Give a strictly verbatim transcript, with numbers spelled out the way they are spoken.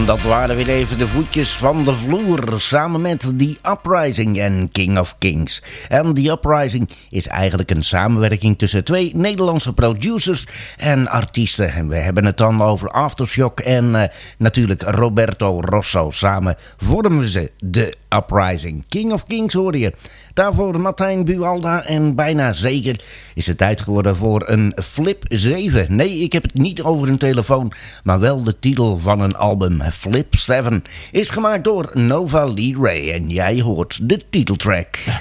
Dat waren weer even de voetjes van de vloer. Samen met The Uprising en King of Kings. En The Uprising is eigenlijk een samenwerking tussen twee Nederlandse producers en artiesten. En we hebben het dan over Aftershock en uh, natuurlijk Roberto Rosso. Samen vormen ze The Uprising. King of Kings hoor je. Daarvoor Martijn Buwalda en bijna zeker is het tijd geworden voor een Flip zeven. Nee, ik heb het niet over een telefoon, maar wel de titel van een album. Flip zeven is gemaakt door Nova Lee Ray en jij hoort de titeltrack.